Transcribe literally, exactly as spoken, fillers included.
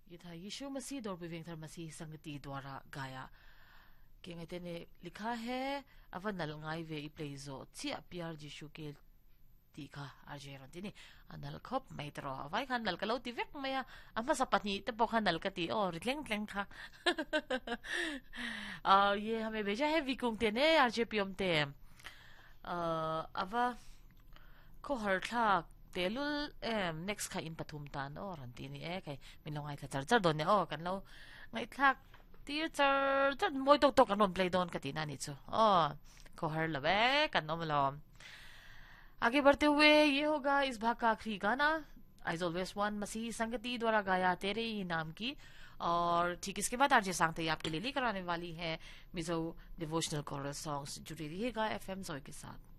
ये था यीशु मसीह दौर विवेंथर मसीह संगति द्वारा गाया कि कहते ने लिखा है अब नलंगाई वे प्लेजो ची प्यार यीशु के तीखा आजेरन तिनी नल खप मैत्रो वाई खान नल कलो तिवेक मया अम्मा सपनी ते पोखा नल कती और लेंग लेंग खा आ, ये हमें भेजा है विकुंग तेने आरजे पियम ते अब को हर था तेलुल एम नेक्स्ट का इन पथुम तान और अंतिनी ए कई मिलोंगाई था चर चर दोने ओ kan lo ngai thak tir char char moi tok tok kan on play don katina ni chu ओ को हर लवे kan no malom आगे बढ़ते हुए ये होगा इस भाग का आखिरी गाना एज ऑलवेज वन मसीह संगति द्वारा गाया तेरे ही नाम की और ठीक इसके बाद आरजे सांगते आपके लिए लेकर आने वाली है मिजो डिवोशनल कोरस सॉन्ग्स जुड़े रहिएगा एफएम जोय के साथ।